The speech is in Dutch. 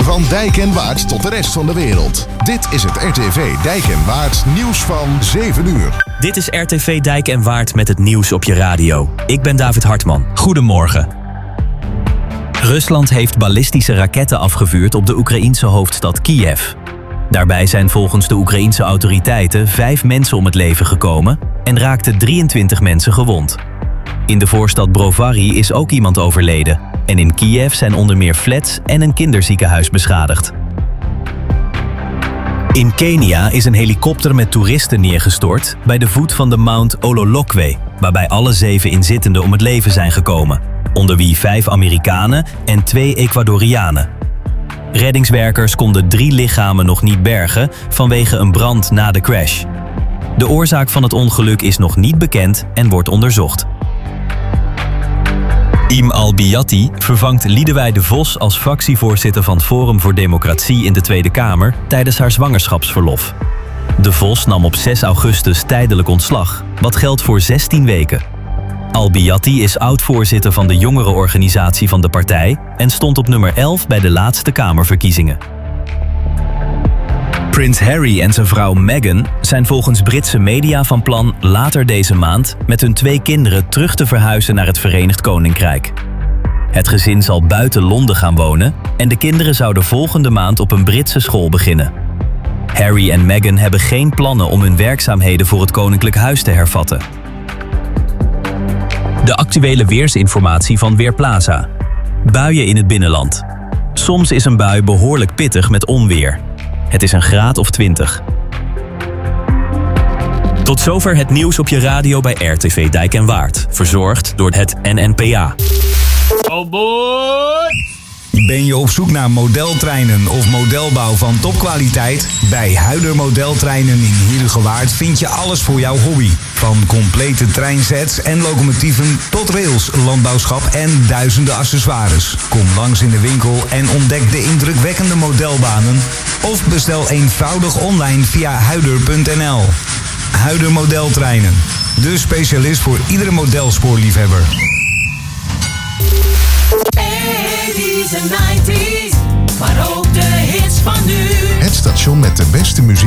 Van Dijk en Waard tot de rest van de wereld. Dit is het RTV Dijk en Waard nieuws van 7 uur. Dit is RTV Dijk en Waard met het nieuws op je radio. Ik ben David Hartman. Goedemorgen. Rusland heeft ballistische raketten afgevuurd op de Oekraïense hoofdstad Kiev. Daarbij zijn volgens de Oekraïense autoriteiten 5 mensen om het leven gekomen en raakten 23 mensen gewond. In de voorstad Brovary is ook iemand overleden en in Kiev zijn onder meer flats en een kinderziekenhuis beschadigd. In Kenia is een helikopter met toeristen neergestort bij de voet van de Mount Ololokwe, waarbij alle 7 inzittenden om het leven zijn gekomen, onder wie 5 Amerikanen en 2 Ecuadorianen. Reddingswerkers konden 3 lichamen nog niet bergen vanwege een brand na de crash. De oorzaak van het ongeluk is nog niet bekend en wordt onderzocht. Im Al-Biati vervangt Liedewij de Vos als fractievoorzitter van Forum voor Democratie in de Tweede Kamer tijdens haar zwangerschapsverlof. De Vos nam op 6 augustus tijdelijk ontslag, wat geldt voor 16 weken. Al-Biati is oud-voorzitter van de jongerenorganisatie van de partij en stond op nummer 11 bij de laatste Kamerverkiezingen. Prins Harry en zijn vrouw Meghan zijn volgens Britse media van plan later deze maand met hun 2 kinderen terug te verhuizen naar het Verenigd Koninkrijk. Het gezin zal buiten Londen gaan wonen en de kinderen zouden volgende maand op een Britse school beginnen. Harry en Meghan hebben geen plannen om hun werkzaamheden voor het Koninklijk Huis te hervatten. De actuele weersinformatie van Weerplaza. Buien in het binnenland. Soms is een bui behoorlijk pittig met onweer. Het is een graad of 20. Tot zover het nieuws op je radio bij RTV Dijk en Waard. Verzorgd door het NNPA. Oh boy! Ben je op zoek naar modeltreinen of modelbouw van topkwaliteit? Bij Huider Modeltreinen in Heerhugowaard vind je alles voor jouw hobby. Van complete treinsets en locomotieven tot rails, landbouwschap en duizenden accessoires. Kom langs in de winkel en ontdek de indrukwekkende modelbanen. Of bestel eenvoudig online via huider.nl. Huider Modeltreinen. De specialist voor iedere modelspoorliefhebber. 80's en 90's, maar ook de hits van nu. Het station met de beste muziek